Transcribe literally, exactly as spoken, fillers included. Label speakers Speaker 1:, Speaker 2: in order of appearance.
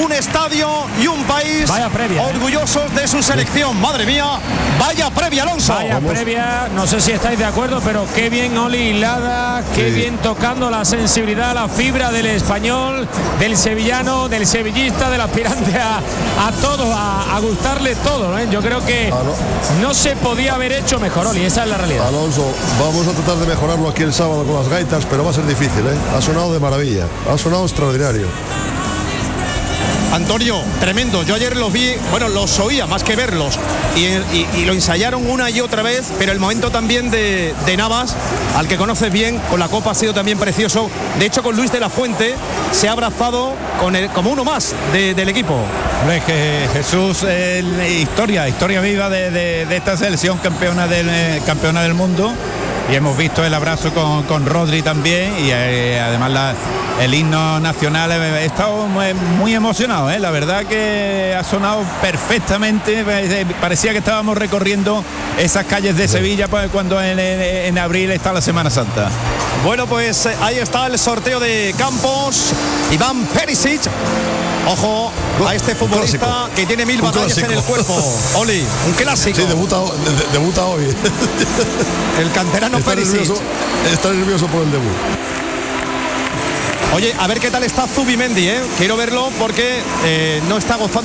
Speaker 1: un estadio y un país
Speaker 2: previa,
Speaker 1: orgullosos
Speaker 2: ¿eh?
Speaker 1: de su selección. Madre mía, vaya previa, Alonso.
Speaker 2: Vaya Vamos. previa, no sé si estáis de acuerdo, pero qué bien Oli hilada, qué sí. bien tocando la sensibilidad, la fibra del español, del sevillano, del sevillista, del aspirante a, a todos, a, a gustarle todo, ¿eh? Yo creo que Aló. no se podía haber hecho mejor, Oli, esa es la realidad.
Speaker 3: Alonso, vamos a tratar de mejorarlo aquí el sábado con las gaitas, pero va a ser difícil, ¿eh? Ha sonado de maravilla, ha sonado extraordinario.
Speaker 1: Antonio, tremendo. Yo ayer los vi, bueno, los oía más que verlos y, y, y lo ensayaron una y otra vez, pero el momento también de, de Navas, al que conoces bien, con la Copa ha sido también precioso. De hecho, con Luis de la Fuente se ha abrazado con el, como uno más de, del equipo.
Speaker 4: Es que Jesús, eh, historia, historia viva de, de, de esta selección campeona del, eh, campeona del mundo. Y hemos visto el abrazo con, con Rodri también y eh, además la, el himno nacional. He estado muy, muy emocionado, ¿eh? La verdad que ha sonado perfectamente. Parecía que estábamos recorriendo esas calles de Sevilla cuando en, en, en abril está la Semana Santa.
Speaker 1: Bueno, pues ahí está el sorteo de Campos. Iván Perisic. Ojo a este futbolista clásico, que tiene mil batallas en el cuerpo. Oli, un clásico.
Speaker 3: Sí, debuta, de, debuta hoy.
Speaker 1: El canterano
Speaker 3: está
Speaker 1: Perisic.
Speaker 3: Nervioso, está nervioso por el debut.
Speaker 1: Oye, a ver qué tal está Zubimendi, ¿eh? Quiero verlo porque eh, no está gozando